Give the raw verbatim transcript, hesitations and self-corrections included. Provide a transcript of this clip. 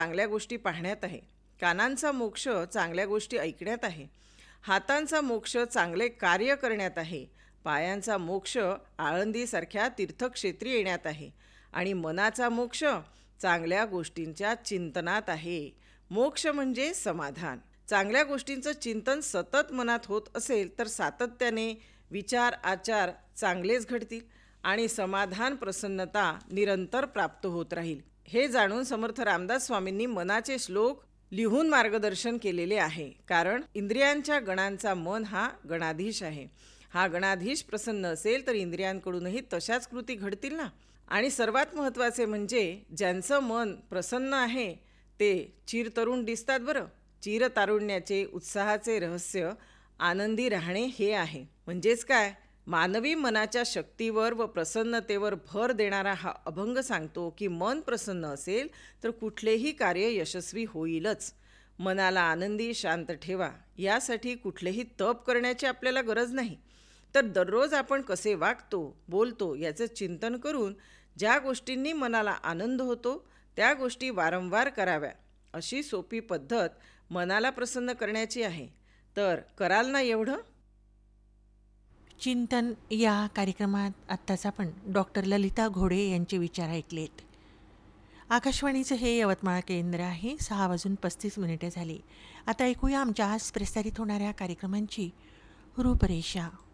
चांगल्या गोष्टी पाहण्यात आहे. कानांचा मोक्ष चांगल्या गोष्टी ऐकण्यात आहे. हातांचा मोक्ष चांगले कार्य करण्यात आहे. पायांचा मोक्ष आळंदीसारख्या तीर्थक्षेत्री येण्यात आहे. आणि मनाचा मोक्ष चांगल्या गोष्टींच्या चिंतनात आहे. मोक्ष म्हणजे समाधान. चांगल्या गोष्टींचं चिंतन सतत मनात होत असेल तर सातत्याने विचार आचार चांगलेच घडतील आणि समाधान प्रसन्नता निरंतर प्राप्त होत राहील. हे जाणून समर्थ रामदास स्वामींनी मनाचे श्लोक लिहून मार्गदर्शन केलेले आहे. कारण इंद्रियांच्या गणांचा मन हा गणाधीश आहे. हा गणाधीश प्रसन्न असेल तर इंद्रियांकडूनही तशाच कृती घडतील ना. आणि सर्वात महत्त्वाचे म्हणजे ज्यांचं मन प्रसन्न आहे ते चिरतरुण दिसतात बरं. चिरतारुण्याचे उत्साहाचे रहस्य आनंदी राहणे हे आहे. म्हणजेच काय, मानवी मनाच्या शक्तीवर व प्रसन्नतेवर भर देणारा हा अभंग सांगतो की मन प्रसन्न असेल तर कुठलेही कार्य यशस्वी होईलच. मनाला आनंदी शांत ठेवा यासाठी कुठलेही तप करण्याची आपल्याला गरज नाही, तर दररोज आपण कसे वागतो बोलतो याचं चिंतन करून ज्या गोष्टींनी मनाला आनंद होतो त्या गोष्टी वारंवार कराव्या. अशी सोपी पद्धत मनाला प्रसन्न करण्याची आहे. तर कराल ना एवढं? चिंतन या कार्यक्रमात आत्ताच आपण डॉक्टर ललिता घोडे यांचे विचार ऐकलेत. आकाशवाणीचं हे यवतमाळ केंद्र आहे. सहा वाजून पस्तीस मिनिटे झाली. आता ऐकूया आमच्या आज प्रसारित होणाऱ्या कार्यक्रमांची रूपरेषा.